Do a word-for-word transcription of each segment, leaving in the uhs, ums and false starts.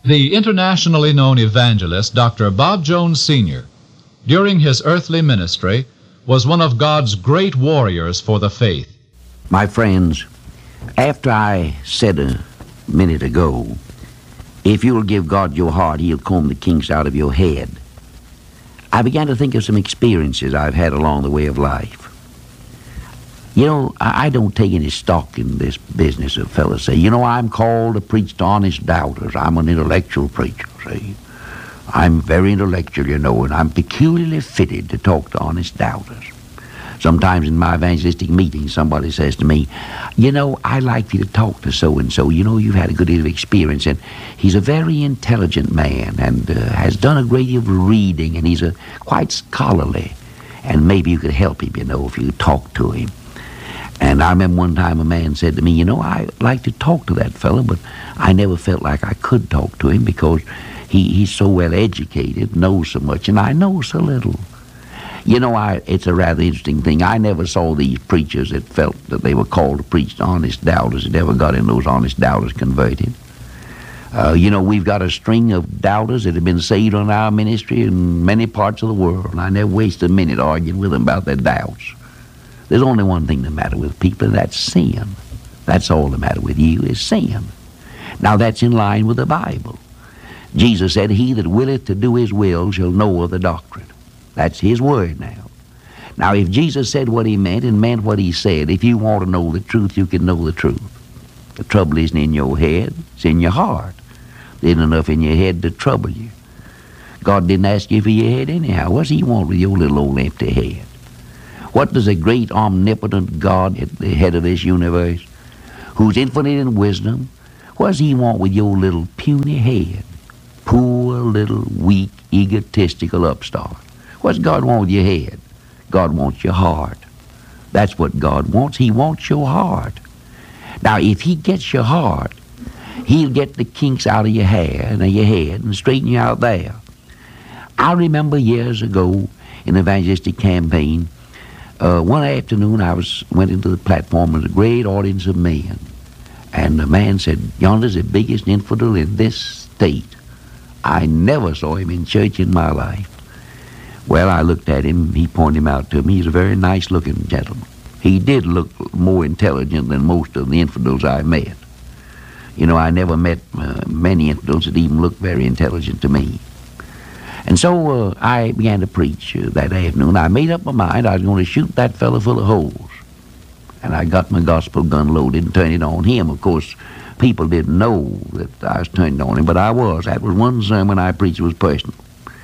The internationally known evangelist, Doctor Bob Jones Senior, during his earthly ministry, was one of God's great warriors for the faith. My friends, after I said a minute ago, if you'll give God your heart, he'll comb the kinks out of your head, I began to think of some experiences I've had along the way of life. You know, I, I don't take any stock in this business of fellas say, you know, I'm called to preach to honest doubters. I'm an intellectual preacher, see. I'm very intellectual, you know, and I'm peculiarly fitted to talk to honest doubters. Sometimes in my evangelistic meetings, somebody says to me, you know, I'd like you to talk to so-and-so. You know, you've had a good deal of experience, and he's a very intelligent man and uh, has done a great deal of reading, and he's a, quite scholarly, and maybe you could help him, you know, if you talk to him. And I remember one time a man said to me, you know, I'd like to talk to that fellow, but I never felt like I could talk to him because he, he's so well educated, knows so much, and I know so little. You know, I, it's a rather interesting thing. I never saw these preachers that felt that they were called to preach to honest doubters that ever got in those honest doubters converted. Uh, you know, we've got a string of doubters that have been saved on our ministry in many parts of the world, and I never wasted a minute arguing with them about their doubts. There's only one thing the matter with people, and that's sin. That's all the matter with you is sin. Now, that's in line with the Bible. Jesus said, he that willeth to do his will shall know of the doctrine. That's his word now. Now, if Jesus said what he meant and meant what he said, if you want to know the truth, you can know the truth. The trouble isn't in your head, it's in your heart. There isn't enough in your head to trouble you. God didn't ask you for your head anyhow. What's he want with your little old empty head? What does a great omnipotent God at the head of this universe, who's infinite in wisdom, what does he want with your little puny head? Poor little weak, egotistical upstart. What's God want with your head? God wants your heart. That's what God wants. He wants your heart. Now, if he gets your heart, he'll get the kinks out of your hair and of your head and straighten you out there. I remember years ago in an evangelistic campaign, Uh, one afternoon I was went into the platform with a great audience of men, and the man said, yonder's the biggest infidel in this state. I never saw him in church in my life. Well, I looked at him, he pointed him out to me. He's a very nice-looking gentleman. He did look more intelligent than most of the infidels I met. You know, I never met uh, many infidels that even looked very intelligent to me. And so uh, I began to preach uh, that afternoon. I made up my mind I was going to shoot that fellow full of holes. And I got my gospel gun loaded and turned it on him. Of course, people didn't know that I was turning it on him, but I was. That was one sermon I preached was personal.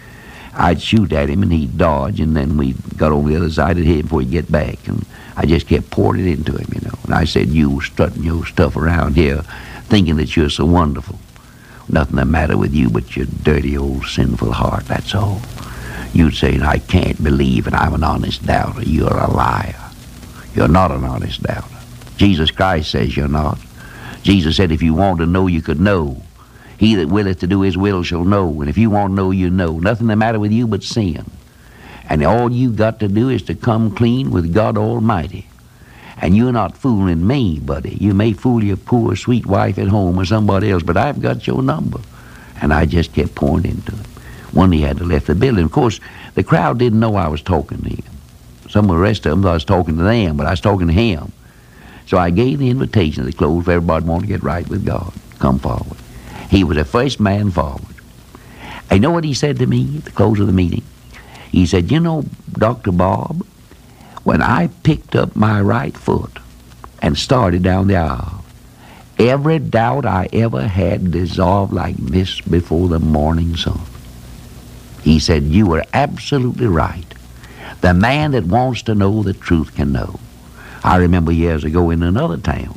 I'd shoot at him, and he'd dodge, and then we got over the other side and hit him before he'd get back. And I just kept pouring it into him, you know. And I said, you strutting your stuff around here, thinking that you're so wonderful. Nothing the matter with you but your dirty old sinful heart, that's all. You'd say, I can't believe it, I'm an honest doubter. You're a liar. You're not an honest doubter. Jesus Christ says you're not. Jesus said if you want to know, you could know. He that willeth to do his will shall know. And if you want to know, you know. Nothing the matter with you but sin. And all you got to do is to come clean with God Almighty. And you're not fooling me, buddy. You may fool your poor, sweet wife at home or somebody else, but I've got your number. And I just kept pouring into him. One day he had to left the building. Of course, the crowd didn't know I was talking to him. Some of the rest of them thought I was talking to them, but I was talking to him. So I gave the invitation at the close for everybody wanted to get right with God. Come forward. He was the first man forward. And you know what he said to me at the close of the meeting? He said, you know, Doctor Bob, when I picked up my right foot and started down the aisle, every doubt I ever had dissolved like mist before the morning sun. He said, you were absolutely right. The man that wants to know the truth can know. I remember years ago in another town,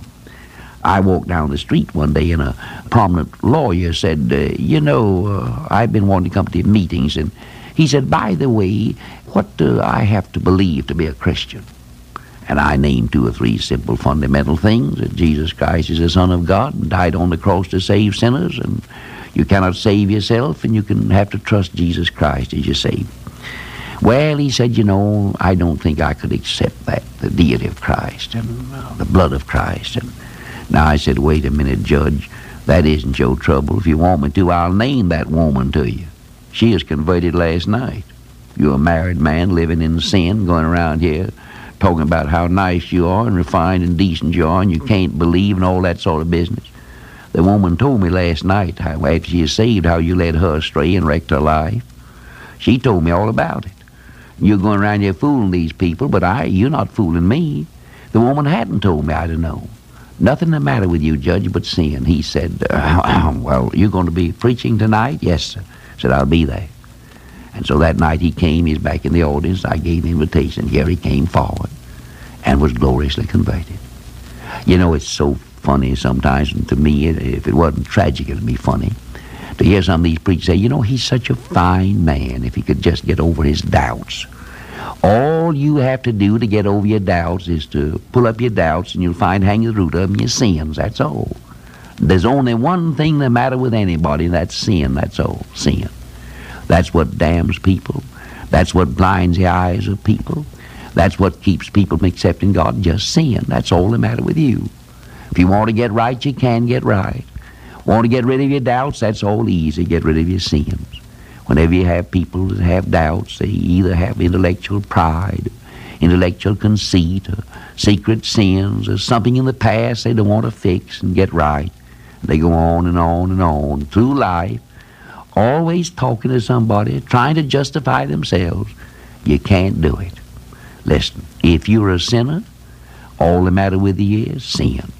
I walked down the street one day and a prominent lawyer said, uh, you know, uh, I've been wanting to come to meetings, and he said, by the way, what do I have to believe to be a Christian? And I named two or three simple fundamental things, that Jesus Christ is the Son of God and died on the cross to save sinners, and you cannot save yourself, and you can have to trust Jesus Christ as your Savior. Well, he said, you know, I don't think I could accept that, the deity of Christ and uh, the blood of Christ. And now I said, wait a minute, Judge, That isn't your trouble. If you want me to, I'll name that woman to you. She was converted last night. You're a married man living in sin, going around here talking about how nice you are and refined and decent you are and you can't believe and all that sort of business. The woman told me last night, how after she is saved, how you led her astray and wrecked her life. She told me all about it. You're going around here fooling these people, but I, you're not fooling me. The woman hadn't told me, I'd have known. Nothing the matter with you, Judge, but sin. He said, uh, well, you're going to be preaching tonight? Yes, sir. Said, I'll be there. And so that night he came, he's back in the audience. I gave the invitation. Here he came forward and was gloriously converted. You know, it's so funny sometimes, and to me, if it wasn't tragic, it'd be funny, to hear some of these preachers say, you know, he's such a fine man if he could just get over his doubts. All you have to do to get over your doubts is to pull up your doubts and you'll find hanging the root of them your sins, that's all. There's only one thing the matter with anybody, and that's sin, that's all, sin. That's what damns people. That's what blinds the eyes of people. That's what keeps people from accepting God, just sin. That's all the matter with you. If you want to get right, you can get right. Want to get rid of your doubts, that's all easy, get rid of your sins. Whenever you have people that have doubts, they either have intellectual pride, intellectual conceit, or secret sins, or something in the past they don't want to fix and get right. They go on and on and on through life, always talking to somebody, trying to justify themselves. You can't do it. Listen, if you're a sinner, all the matter with you is sin.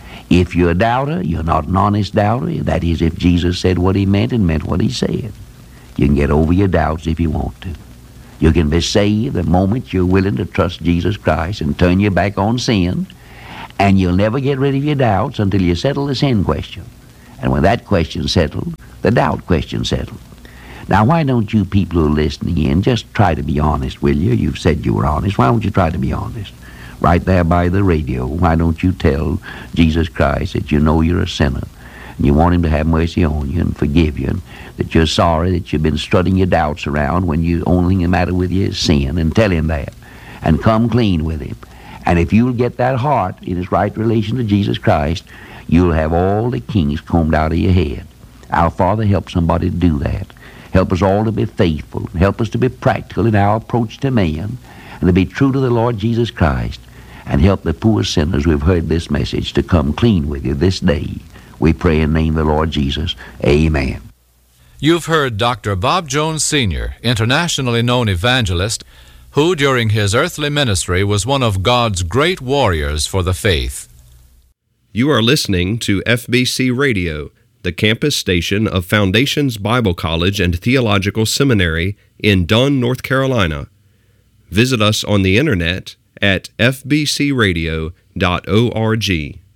If you're a doubter, you're not an honest doubter. That is, if Jesus said what he meant and meant what he said. You can get over your doubts if you want to. You can be saved the moment you're willing to trust Jesus Christ and turn your back on sin, and you'll never get rid of your doubts until you settle the sin question. And when that question's settled, the doubt question's settled. Now, why don't you people who are listening in just try to be honest, will you? You've said you were honest. Why don't you try to be honest? Right there by the radio, why don't you tell Jesus Christ that you know you're a sinner and you want him to have mercy on you and forgive you, and that you're sorry that you've been strutting your doubts around when the only thing the matter with you is sin, and tell him that and come clean with him. And if you'll get that heart in its right relation to Jesus Christ, you'll have all the kings combed out of your head. Our Father, help somebody to do that. Help us all to be faithful. Help us to be practical in our approach to man and to be true to the Lord Jesus Christ. And help the poor sinners who have heard this message to come clean with you this day. We pray in the name of the Lord Jesus. Amen. You've heard Doctor Bob Jones Senior, internationally known evangelist, who during his earthly ministry was one of God's great warriors for the faith. You are listening to F B C Radio, the campus station of Foundations Bible College and Theological Seminary in Dunn, North Carolina. Visit us on the internet at f b c radio dot org.